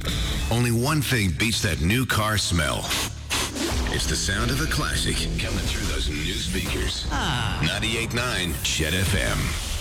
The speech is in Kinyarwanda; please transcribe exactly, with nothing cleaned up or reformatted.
Only one thing beats that new car smell. It's the sound of a classic coming through those new speakers. Ah. ninety-eight point nine Chet F M.